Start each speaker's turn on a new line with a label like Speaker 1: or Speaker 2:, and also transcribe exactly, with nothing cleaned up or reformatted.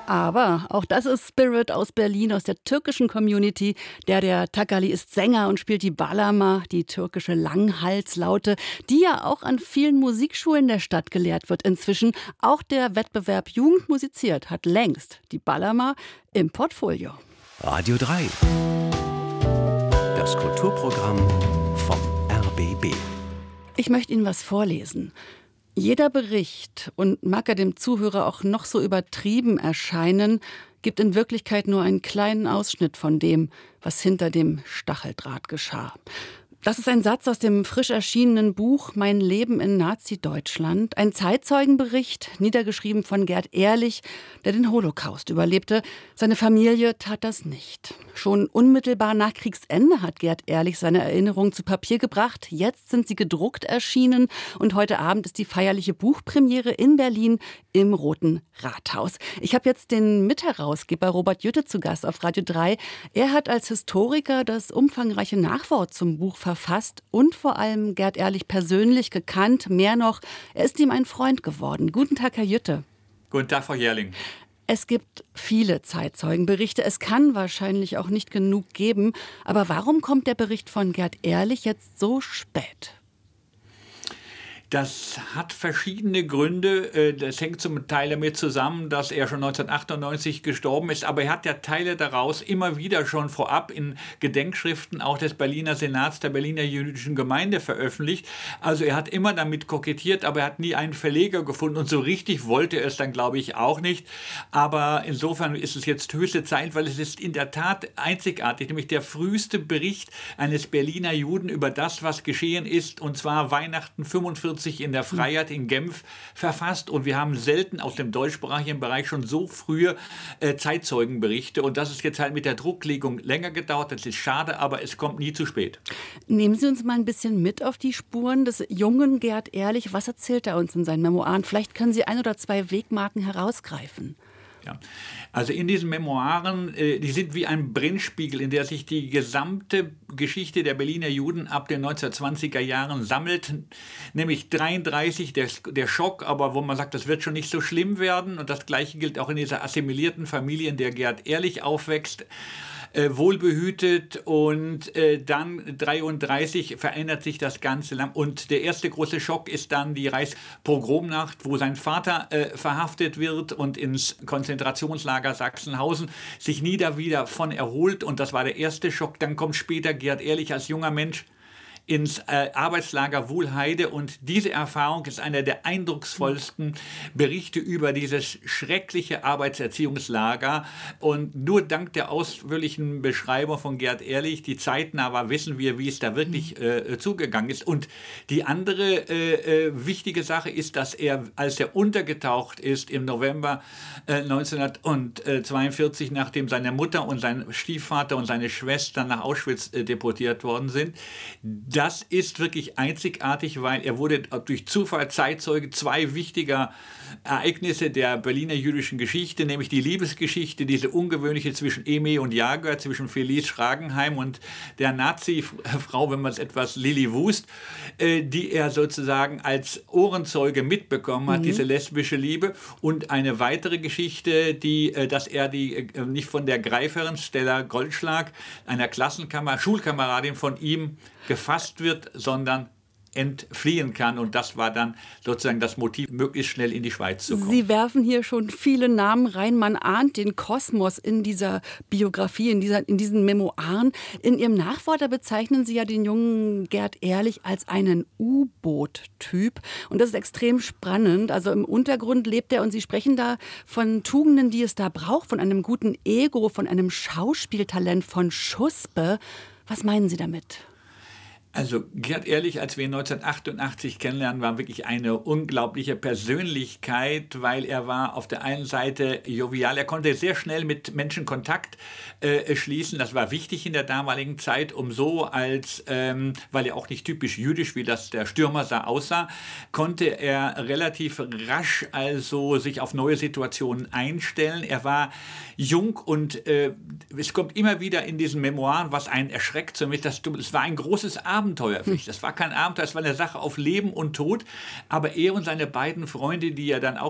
Speaker 1: Aber auch das ist Spirit aus Berlin, aus der türkischen Community. Der, der Takalli ist Sänger und spielt die Bağlama, die türkische Langhalslaute, die ja auch an vielen Musikschulen der Stadt gelehrt wird inzwischen. Auch der Wettbewerb Jugend musiziert hat längst die Bağlama im Portfolio.
Speaker 2: Radio drei. Das Kulturprogramm vom R B B.
Speaker 1: Ich möchte Ihnen was vorlesen. Jeder Bericht, und mag er dem Zuhörer auch noch so übertrieben erscheinen, gibt in Wirklichkeit nur einen kleinen Ausschnitt von dem, was hinter dem Stacheldraht geschah. Das ist ein Satz aus dem frisch erschienenen Buch Mein Leben in Nazi-Deutschland. Ein Zeitzeugenbericht, niedergeschrieben von Gerd Ehrlich, der den Holocaust überlebte. Seine Familie tat das nicht. Schon unmittelbar nach Kriegsende hat Gerd Ehrlich seine Erinnerungen zu Papier gebracht. Jetzt sind sie gedruckt erschienen und heute Abend ist die feierliche Buchpremiere in Berlin im Roten Rathaus. Ich habe jetzt den Mitherausgeber Robert Jütte zu Gast auf Radio drei. Er hat als Historiker das umfangreiche Nachwort zum Buch verfasst und vor allem Gerd Ehrlich persönlich gekannt. Mehr noch, er ist ihm ein Freund geworden. Guten Tag, Herr Jütte.
Speaker 3: Guten Tag, Frau Jährling.
Speaker 1: Es gibt viele Zeitzeugenberichte. Es kann wahrscheinlich auch nicht genug geben. Aber warum kommt der Bericht von Gerd Ehrlich jetzt so spät?
Speaker 3: Das hat verschiedene Gründe. Das hängt zum Teil damit zusammen, dass er schon neunzehnhundertachtundneunzig gestorben ist. Aber er hat ja Teile daraus immer wieder schon vorab in Gedenkschriften auch des Berliner Senats, der Berliner Jüdischen Gemeinde veröffentlicht. Also er hat immer damit kokettiert, aber er hat nie einen Verleger gefunden. Und so richtig wollte er es dann, glaube ich, auch nicht. Aber insofern ist es jetzt höchste Zeit, weil es ist in der Tat einzigartig. Nämlich der früheste Bericht eines Berliner Juden über das, was geschehen ist. Und zwar Weihnachten fünfundvierzig in der Freiheit in Genf verfasst und wir haben selten aus dem deutschsprachigen Bereich schon so frühe äh, Zeitzeugenberichte und das ist jetzt halt mit der Drucklegung länger gedauert, das ist schade, aber es kommt nie zu spät.
Speaker 1: Nehmen Sie uns mal ein bisschen mit auf die Spuren des jungen Gerd Ehrlich. Was erzählt er uns in seinen Memoiren? Vielleicht können Sie ein oder zwei Wegmarken herausgreifen.
Speaker 3: Ja. Also in diesen Memoiren, äh, die sind wie ein Brennspiegel, in der sich die gesamte Geschichte der Berliner Juden ab den neunzehnhundertzwanziger Jahren sammelt. Nämlich dreiunddreißig, der, der Schock, aber wo man sagt, das wird schon nicht so schlimm werden. Und das Gleiche gilt auch in dieser assimilierten Familie, in der Gerd Ehrlich aufwächst. Äh, wohlbehütet und äh, dann dreiunddreißig verändert sich das Ganze. Und der erste große Schock ist dann die Reichspogromnacht, wo sein Vater äh, verhaftet wird und ins Konzentrationslager Sachsenhausen sich nie da wieder von erholt. Und das war der erste Schock. Dann kommt später Gerd Ehrlich als junger Mensch ins äh, Arbeitslager Wuhlheide und diese Erfahrung ist einer der eindrucksvollsten Berichte über dieses schreckliche Arbeitserziehungslager und nur dank der ausführlichen Beschreibung von Gerd Ehrlich, die zeitnah war, wissen wir, wie es da wirklich äh, zugegangen ist. Und die andere äh, äh, wichtige Sache ist, dass er, als er untergetaucht ist im November äh, neunzehnhundertzweiundvierzig, nachdem seine Mutter und sein Stiefvater und seine Schwester nach Auschwitz äh, deportiert worden sind, das ist wirklich einzigartig, weil er wurde durch Zufall Zeitzeuge zwei wichtiger Ereignisse der Berliner jüdischen Geschichte, nämlich die Liebesgeschichte, diese ungewöhnliche zwischen Eme und Jager, zwischen Felice Schragenheim und der Nazi-Frau, wenn man es etwas Lilly Wust, äh, die er sozusagen als Ohrenzeuge mitbekommen hat, mhm. diese lesbische Liebe. Und eine weitere Geschichte, die, äh, dass er die äh, nicht von der Greiferin Stella Goldschlag, einer Klassenkammer, Schulkameradin von ihm, gefasst wird, sondern entfliehen kann. Und das war dann sozusagen das Motiv, möglichst schnell in die Schweiz zu kommen.
Speaker 1: Sie werfen hier schon viele Namen rein. Man ahnt den Kosmos in dieser Biografie, in, dieser, in diesen Memoiren. In Ihrem Nachwort bezeichnen Sie ja den jungen Gerd Ehrlich als einen U-Boot-Typ. Und das ist extrem spannend. Also im Untergrund lebt er und Sie sprechen da von Tugenden, die es da braucht, von einem guten Ego, von einem Schauspieltalent, von Schuspe. Was meinen Sie damit?
Speaker 3: Also Gerd Ehrlich, als wir ihn neunzehnhundertachtundachtzig kennenlernen, war wirklich eine unglaubliche Persönlichkeit, weil er war auf der einen Seite jovial, er konnte sehr schnell mit Menschen Kontakt äh, schließen, das war wichtig in der damaligen Zeit, um so als, ähm, weil er auch nicht typisch jüdisch, wie das der Stürmer sah, aussah, konnte er relativ rasch also sich auf neue Situationen einstellen. Er war jung und äh, es kommt immer wieder in diesen Memoiren, was einen erschreckt, somit das, es war ein großes Abenteuer für mich. Das war kein Abenteuer, es war eine Sache auf Leben und Tod, aber er und seine beiden Freunde, die ja dann auch